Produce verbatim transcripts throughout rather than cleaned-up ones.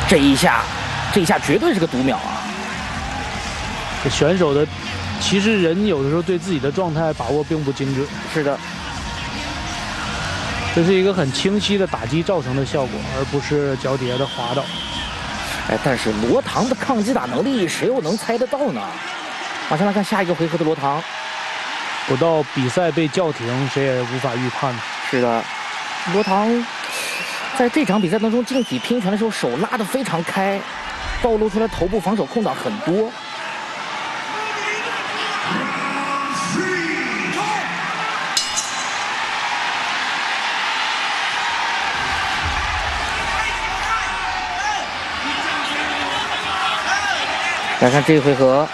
这一下，这一下绝对是个读秒啊！ 这选手的，其实人有的时候对自己的状态把握并不精准。 是的， 这是一个很清晰的打击造成的效果，而不是脚底下的滑倒。 哎，但是罗唐的抗击打能力，谁又能猜得到呢？马上来看下一个回合的罗唐。 不到比赛被叫停，谁也无法预判。 是的，罗唐在这场比赛当中竞体拼拳的时候，手拉得非常开，暴露出来头部防守空档很多。来看这一回合，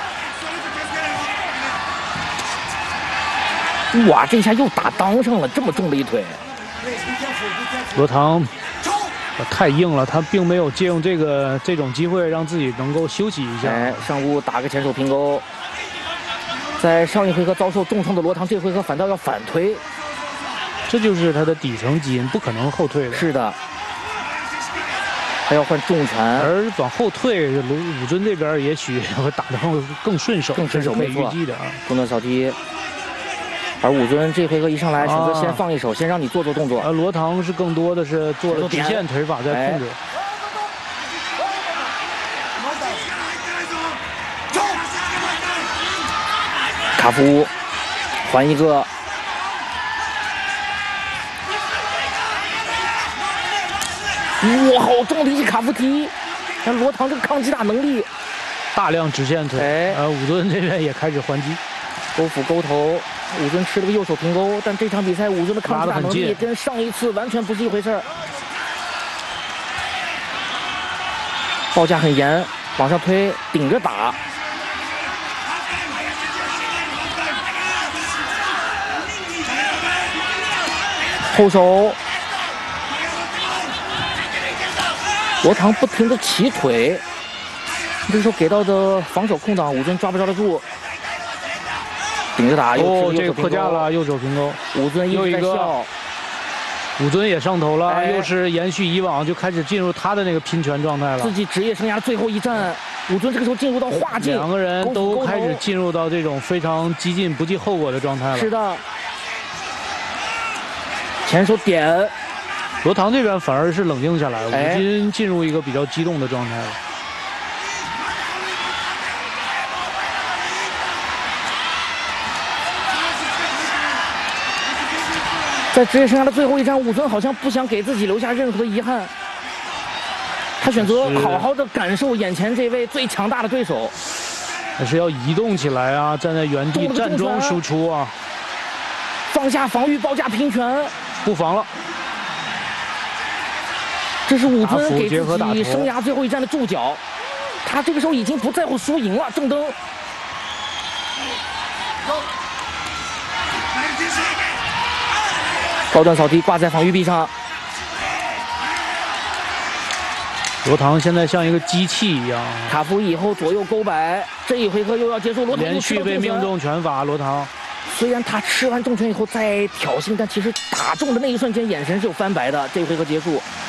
哇，这下又打裆上了，这么重的一腿。 罗唐太硬了，他并没有借用这个这种机会让自己能够休息一下。 哎，上路打个前手平勾，在上一回合遭受重创的罗唐，这回合反倒要反推， 这就是他的底层基因，不可能后退的。 是的。还要换重拳， 而往后退，卢武尊这边也许会打得更更顺手， 更顺手，没错。 预计的啊， 中段小踢。而武尊这回合一上来，选择先放一手，啊、先让你做做动作。 而罗唐是更多的是做了直线腿法在控制。 哎、卡夫还一个。哇，好重的一记卡夫踢！但罗唐这个抗击打能力， 大量直线腿。哎，呃，武尊这边也开始还击， 勾腹勾头。武尊吃了个右手平勾，但这场比赛武尊的抗击打能力跟上一次完全不是一回事儿。报价很严，往上推，顶着打。后手。罗唐不停的起腿，这时候给到的防守空档，武尊抓不抓得住？顶着打， 哦，这个破架了，右手平勾， 武尊又一个，武尊也上头了， 哎、 又是延续以往，就开始进入他的那个拼拳状态了。 自己职业生涯最后一战，武尊这个时候进入到化境， 两个人都开始进入到这种非常激进、不计后果的状态了。 是的，前手点。 罗唐这边反而是冷静下来了，武尊进入一个比较激动的状态了。 在职业生涯的最后一战，武尊好像不想给自己留下任何的遗憾，他选择好好的感受眼前这位最强大的对手。 还是要移动起来啊，站在原地站桩输出啊， 放下防御，报价拼拳， 不防了。 这是武尊给自己生涯最后一战的注脚，他这个时候已经不在乎输赢了。正蹬，高段扫踢挂在防御壁上。 罗唐现在像一个机器一样， 卡夫以后左右勾摆，这一回合又要结束。罗唐连续被命中拳法，罗唐。 虽然他吃完重拳以后再挑衅，但其实打中的那一瞬间眼神是有翻白的。这一回合结束。